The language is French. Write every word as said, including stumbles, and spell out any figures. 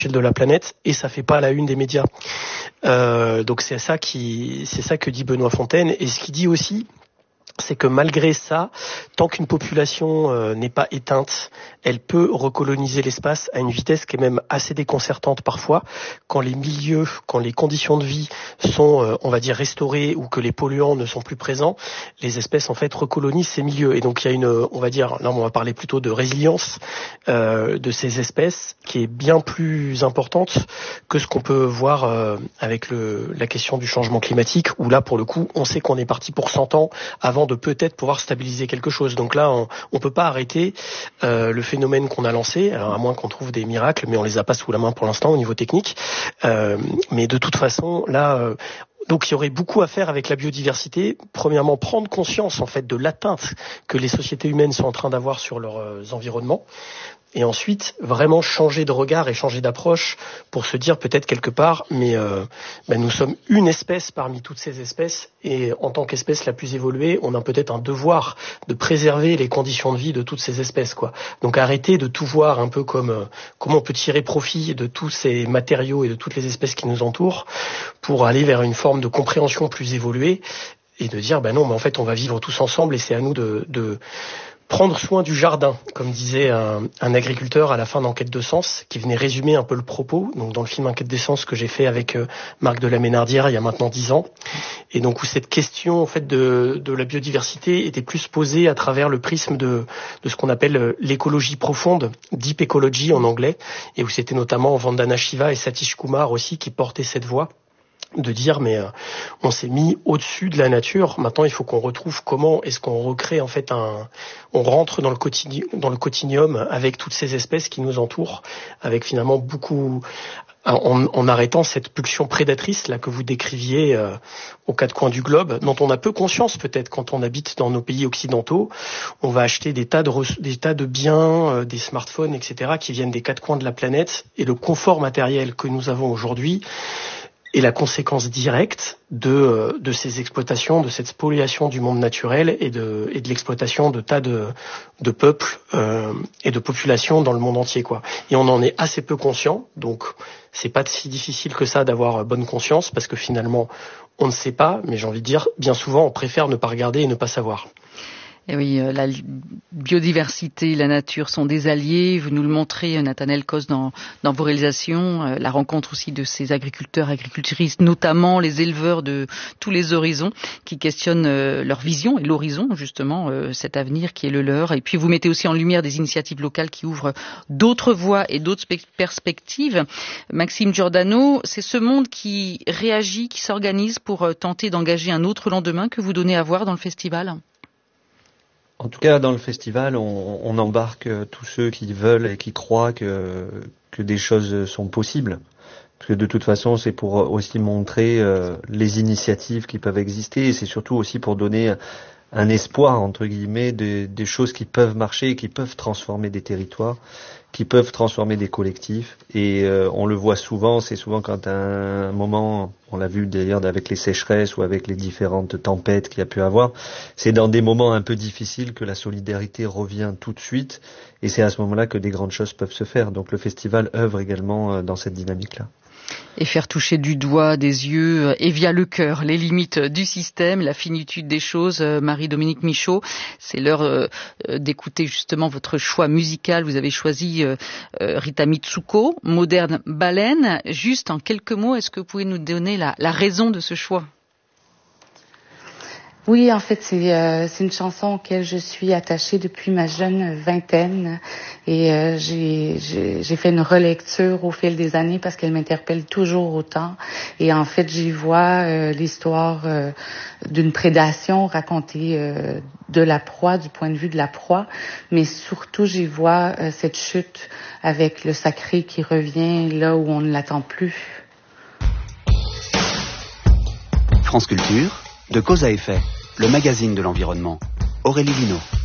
de la planète et ça fait pas la une des médias. Euh, donc c'est ça qui, c'est ça que dit Benoît Fontaine et ce qu'il dit aussi, c'est que malgré ça, tant qu'une population euh, n'est pas éteinte, elle peut recoloniser l'espace à une vitesse qui est même assez déconcertante parfois, quand les milieux, quand les conditions de vie sont, euh, on va dire, restaurées ou que les polluants ne sont plus présents, les espèces en fait recolonisent ces milieux. Et donc il y a une, on va dire, là on va parler plutôt de résilience euh, de ces espèces qui est bien plus importante que ce qu'on peut voir euh, avec le, la question du changement climatique, où là pour le coup on sait qu'on est parti pour cent ans avant de peut-être pouvoir stabiliser quelque chose. Donc là, on ne peut pas arrêter euh, le phénomène qu'on a lancé, alors à moins qu'on trouve des miracles, mais on les a pas sous la main pour l'instant au niveau technique. Euh, mais de toute façon, là, euh, donc il y aurait beaucoup à faire avec la biodiversité. Premièrement, prendre conscience en fait de l'atteinte que les sociétés humaines sont en train d'avoir sur leurs euh, environnements. Et ensuite, vraiment changer de regard et changer d'approche pour se dire peut-être quelque part, mais euh, ben nous sommes une espèce parmi toutes ces espèces et en tant qu'espèce la plus évoluée, on a peut-être un devoir de préserver les conditions de vie de toutes ces espèces, quoi. Donc arrêter de tout voir un peu comme euh, comment on peut tirer profit de tous ces matériaux et de toutes les espèces qui nous entourent pour aller vers une forme de compréhension plus évoluée et de dire, ben non, mais en fait on va vivre tous ensemble et c'est à nous de... de prendre soin du jardin, comme disait un, un agriculteur à la fin d'Enquête de sens, qui venait résumer un peu le propos, donc dans le film Enquête des sens que j'ai fait avec euh, Marc de la Ménardière il y a maintenant dix ans, et donc où cette question en fait de, de la biodiversité était plus posée à travers le prisme de, de ce qu'on appelle l'écologie profonde, deep ecology en anglais, et où c'était notamment Vandana Shiva et Satish Kumar aussi qui portaient cette voix, de dire mais euh, on s'est mis au-dessus de la nature. Maintenant, il faut qu'on retrouve comment est-ce qu'on recrée en fait un, on rentre dans le quotidien, dans le continuum avec toutes ces espèces qui nous entourent, avec finalement beaucoup, en, en arrêtant cette pulsion prédatrice là que vous décriviez euh, aux quatre coins du globe, dont on a peu conscience peut-être quand on habite dans nos pays occidentaux. On va acheter des tas de des tas de biens, euh, des smartphones, et cetera, qui viennent des quatre coins de la planète, et le confort matériel que nous avons aujourd'hui et la conséquence directe de de ces exploitations, de cette spoliation du monde naturel et de et de l'exploitation de tas de de peuples euh, et de populations dans le monde entier, quoi. Et on en est assez peu conscient, donc c'est pas si difficile que ça d'avoir bonne conscience parce que finalement on ne sait pas, mais j'ai envie de dire bien souvent on préfère ne pas regarder et ne pas savoir. Et oui, la biodiversité, la nature sont des alliés. Vous nous le montrez, Nathanaël Cos, dans, dans vos réalisations. La rencontre aussi de ces agriculteurs, agricultrices, notamment les éleveurs de tous les horizons, qui questionnent leur vision et l'horizon, justement, cet avenir qui est le leur. Et puis vous mettez aussi en lumière des initiatives locales qui ouvrent d'autres voies et d'autres perspectives. Maxime Giordano, c'est ce monde qui réagit, qui s'organise pour tenter d'engager un autre lendemain que vous donnez à voir dans le festival ? En tout cas, dans le festival, on, on embarque tous ceux qui veulent et qui croient que, que des choses sont possibles. Parce que de toute façon, c'est pour aussi montrer euh, les initiatives qui peuvent exister et c'est surtout aussi pour donner un espoir, entre guillemets, des, des choses qui peuvent marcher, qui peuvent transformer des territoires, qui peuvent transformer des collectifs. Et euh, on le voit souvent, c'est souvent quand à un moment, on l'a vu d'ailleurs avec les sécheresses ou avec les différentes tempêtes qu'il y a pu avoir, c'est dans des moments un peu difficiles que la solidarité revient tout de suite. Et c'est à ce moment-là que des grandes choses peuvent se faire. Donc le festival œuvre également dans cette dynamique-là. Et faire toucher du doigt, des yeux et via le cœur les limites du système, la finitude des choses. Marie-Dominique Michaud, c'est l'heure euh, d'écouter justement votre choix musical. Vous avez choisi euh, Rita Mitsuko, Moderne Baleine. Juste en quelques mots, est-ce que vous pouvez nous donner la, la raison de ce choix ? Oui, en fait, c'est euh, c'est une chanson auquel je suis attachée depuis ma jeune vingtaine et euh, j'ai, j'ai j'ai fait une relecture au fil des années parce qu'elle m'interpelle toujours autant. Et en fait, j'y vois euh, l'histoire euh, d'une prédation racontée euh, de la proie, du point de vue de la proie, mais surtout j'y vois euh, cette chute avec le sacré qui revient là où on ne l'attend plus. France Culture, de cause à effet, le magazine de l'environnement. Aurélie Lino.